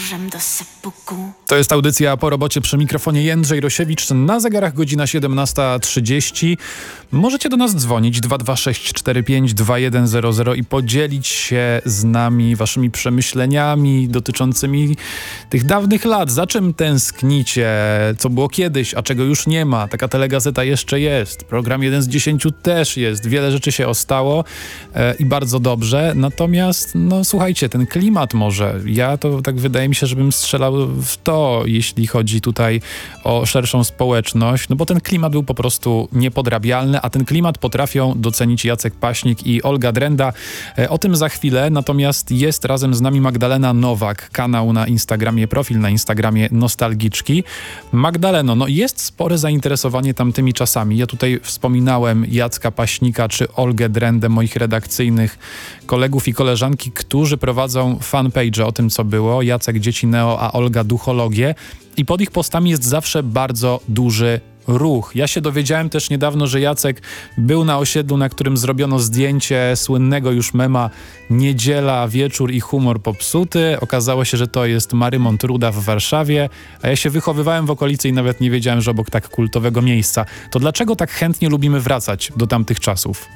To jest audycja po robocie, przy mikrofonie Jędrzej Rosiewicz. Na zegarach godzina 17:30. Możecie do nas dzwonić 226452100 i podzielić się z nami waszymi przemyśleniami dotyczącymi tych dawnych lat. Za czym tęsknicie? Co było kiedyś, a czego już nie ma? Taka telegazeta jeszcze jest. Program 1 z 10 też jest. Wiele rzeczy się ostało i bardzo dobrze. Natomiast, słuchajcie, ten klimat może. Ja to tak wydaje mi się, żebym strzelał w to, jeśli chodzi tutaj o szerszą społeczność, bo ten klimat był po prostu niepodrabialny, a ten klimat potrafią docenić Jacek Paśnik i Olga Drenda. O tym za chwilę, natomiast jest razem z nami Magdalena Nowak, kanał na Instagramie, profil na Instagramie Nostalgiczki. Magdaleno, jest spore zainteresowanie tamtymi czasami. Ja tutaj wspominałem Jacka Paśnika czy Olgę Drendę, moich redakcyjnych kolegów i koleżanki, którzy prowadzą fanpage o tym, co było. Jacek Dzieci Neo, a Olga Duchologię. I pod ich postami jest zawsze bardzo duży ruch. Ja się dowiedziałem też niedawno, że Jacek był na osiedlu, na którym zrobiono zdjęcie słynnego już mema Niedziela, wieczór i humor popsuty. Okazało się, że to jest Marymont Ruda w Warszawie, a ja się wychowywałem w okolicy i nawet nie wiedziałem, że obok tak kultowego miejsca. To dlaczego tak chętnie lubimy wracać do tamtych czasów?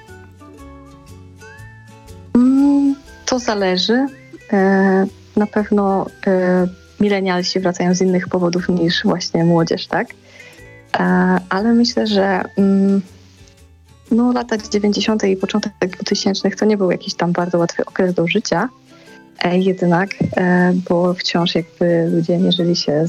To zależy. Na pewno milenialsi wracają z innych powodów niż właśnie młodzież, tak? Ale myślę, że lata 90. i początek 2000 to nie był jakiś tam bardzo łatwy okres do życia. Jednak, bo wciąż jakby ludzie mierzyli się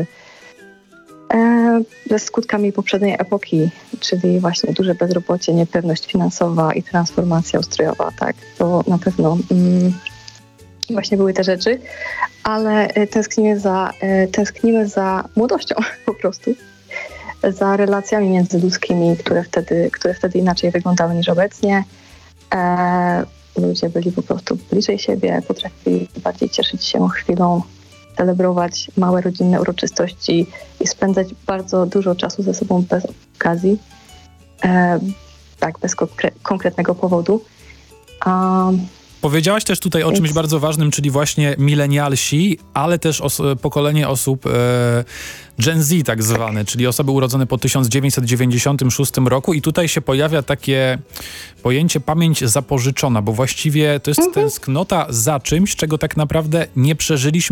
ze skutkami poprzedniej epoki, czyli właśnie duże bezrobocie, niepewność finansowa i transformacja ustrojowa, tak? To na pewno właśnie były te rzeczy, ale tęsknimy za młodością po prostu, za relacjami międzyludzkimi, które wtedy inaczej wyglądały niż obecnie. Ludzie byli po prostu bliżej siebie, potrafili bardziej cieszyć się chwilą, celebrować małe rodzinne uroczystości i spędzać bardzo dużo czasu ze sobą bez okazji, bez konkretnego powodu. Powiedziałaś też tutaj o czymś bardzo ważnym, czyli właśnie milenialsi, ale też pokolenie osób Gen Z tak zwane, czyli osoby urodzone po 1996 roku i tutaj się pojawia takie pojęcie pamięć zapożyczona, bo właściwie to jest tęsknota za czymś, czego tak naprawdę nie przeżyliśmy